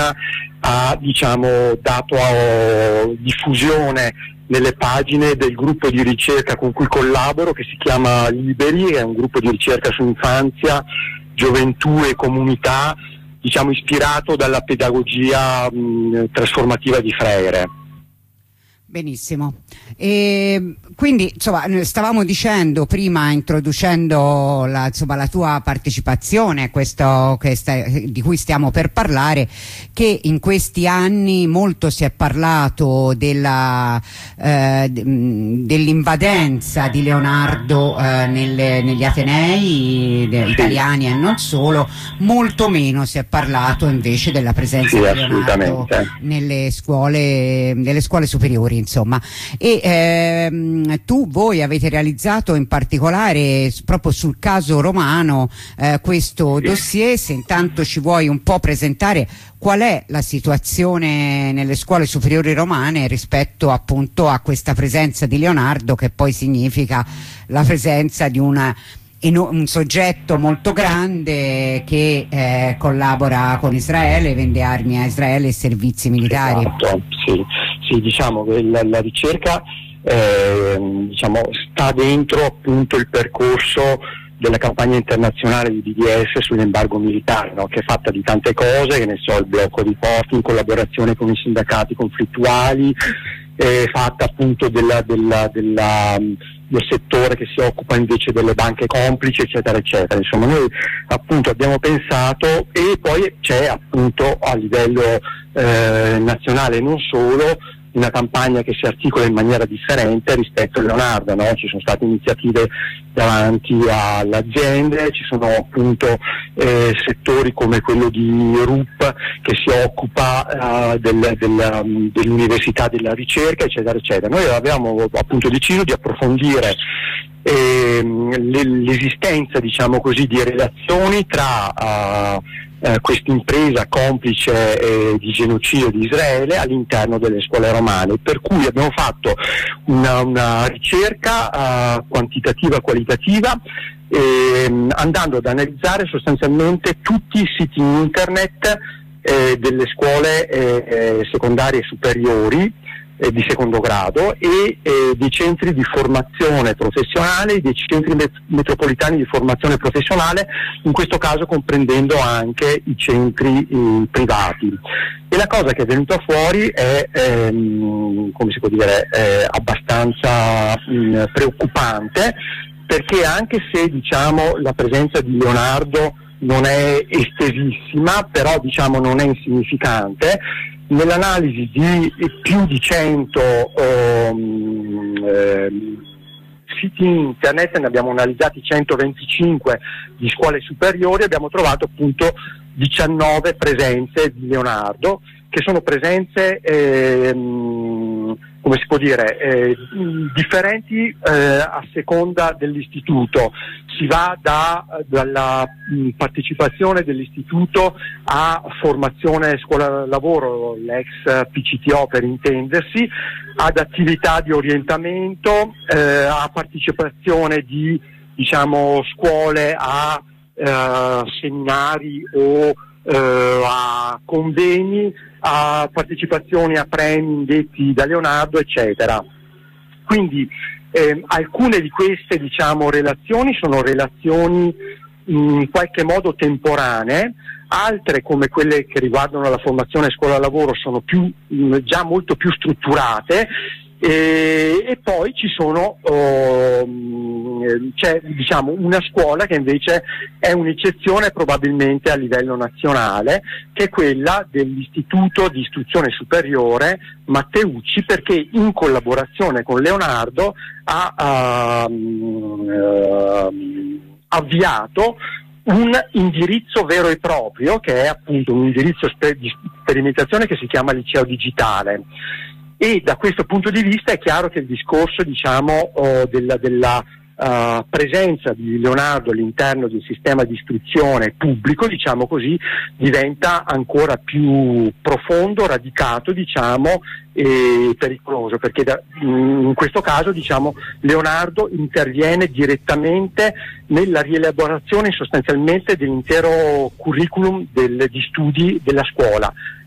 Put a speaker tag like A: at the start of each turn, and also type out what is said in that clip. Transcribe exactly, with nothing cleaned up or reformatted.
A: ha diciamo dato oh, diffusione nelle pagine del gruppo di ricerca con cui collaboro, che si chiama Liberi, è un gruppo di ricerca su infanzia, gioventù e comunità, diciamo ispirato dalla pedagogia mh, trasformativa di Freire.
B: Benissimo. E quindi insomma stavamo dicendo prima, introducendo la, insomma, la tua partecipazione a questo, questa, di cui stiamo per parlare, che in questi anni molto si è parlato della eh, dell'invadenza di Leonardo eh, nelle, negli atenei italiani e non solo, molto meno si è parlato invece della presenza
A: sì,
B: di Leonardo nelle scuole, nelle scuole superiori, insomma. E ehm, tu, voi avete realizzato in particolare proprio sul caso romano eh, questo dossier. Se intanto ci vuoi un po' presentare qual è la situazione nelle scuole superiori romane rispetto appunto a questa presenza di Leonardo, che poi significa la presenza di una un soggetto molto grande che eh, collabora con Israele, vende armi a Israele e servizi militari.
A: Esatto, sì, sì, diciamo che la, la ricerca eh, diciamo, sta dentro appunto il percorso della campagna internazionale di B D S sull'embargo militare, no? Che è fatta di tante cose, che ne so, il blocco di porti in collaborazione con i sindacati conflittuali, è fatta appunto della, della, della del settore che si occupa invece delle banche complici, eccetera eccetera. Insomma, noi appunto abbiamo pensato, e poi c'è appunto a livello eh, nazionale non solo una campagna che si articola in maniera differente rispetto a Leonardo, no? Ci sono state iniziative davanti alle aziende, ci sono appunto eh, settori come quello di R U P che si occupa uh, del, del, um, dell'università della ricerca, eccetera eccetera. Noi avevamo appunto deciso di approfondire eh, l'esistenza, diciamo così, di relazioni tra uh, Eh, questa impresa complice eh, di genocidio di Israele all'interno delle scuole romane, per cui abbiamo fatto una, una ricerca eh, quantitativa e qualitativa, eh, andando ad analizzare sostanzialmente tutti i siti internet eh, delle scuole eh, eh, secondarie e superiori eh, di secondo grado e eh, dei centri di formazione professionale, dei centri met- metropolitani di formazione professionale, in questo caso comprendendo anche i centri eh, privati. E la cosa che è venuta fuori è, ehm, come si può dire, eh, abbastanza mh, preoccupante, perché anche se diciamo la presenza di Leonardo non è estesissima, però diciamo non è insignificante, nell'analisi di più di cento um, eh, siti internet, ne abbiamo analizzati centoventicinque di scuole superiori, abbiamo trovato appunto diciannove presenze di Leonardo, che sono presenze ehm, come si può dire eh, differenti eh, a seconda dell'istituto. Si va da, dalla mh, partecipazione dell'istituto a formazione scuola lavoro, l'ex P C T O per intendersi, ad attività di orientamento, eh, a partecipazione di diciamo scuole a eh, seminari o eh, a convegni, a partecipazioni a premi indetti da Leonardo, eccetera. Quindi eh, alcune di queste diciamo relazioni sono relazioni in qualche modo temporanee, altre come quelle che riguardano la formazione scuola-lavoro sono più, mh, già molto più strutturate. E, e poi ci sono oh, c'è diciamo una scuola che invece è un'eccezione probabilmente a livello nazionale, che è quella dell'Istituto di Istruzione Superiore Matteucci, perché in collaborazione con Leonardo ha uh, uh, avviato un indirizzo vero e proprio, che è appunto un indirizzo sper- di sperimentazione che si chiama Liceo Digitale. E da questo punto di vista è chiaro che il discorso diciamo oh, della, della uh, presenza di Leonardo all'interno del sistema di istruzione pubblico, diciamo così, diventa ancora più profondo, radicato, diciamo, e pericoloso, perché da, in questo caso diciamo Leonardo interviene direttamente nella rielaborazione sostanzialmente dell'intero curriculum del, di studi della scuola.